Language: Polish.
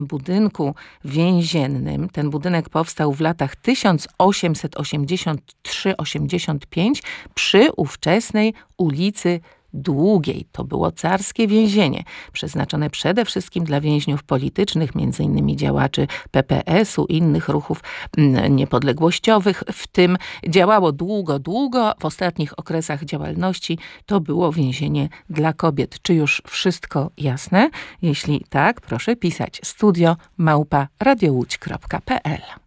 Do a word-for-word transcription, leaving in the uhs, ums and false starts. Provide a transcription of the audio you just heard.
budynku więziennym. Ten budynek powstał w latach tysiąc osiemset osiemdziesiąt trzy osiemdziesiąt pięć przy ówczesnej ulicy Długiej. To było carskie więzienie, przeznaczone przede wszystkim dla więźniów politycznych, między innymi działaczy P P S u, innych ruchów niepodległościowych. W tym działało długo, długo. W ostatnich okresach działalności to było więzienie dla kobiet. Czy już wszystko jasne? Jeśli tak, proszę pisać studio małpa radiołódź kropka p l.